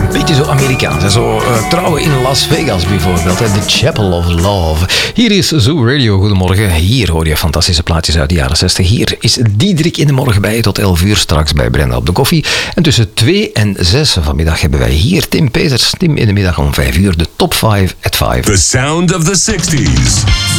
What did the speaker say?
beetje zo Amerikaans. Hè? Zo trouwen in Las Vegas bijvoorbeeld. Hè? The Chapel of Love. Hier is Zoo Radio. Goedemorgen. Hier hoor je fantastische plaatjes uit de jaren 60. Hier is Diederik in de morgen bij je tot 11 uur. Straks bij Brenda op de koffie. En tussen 2 en 6 vanmiddag hebben wij hier Tim Peters. Tim in de middag om 5 uur. De top 5 at 5. The sound of the 60s.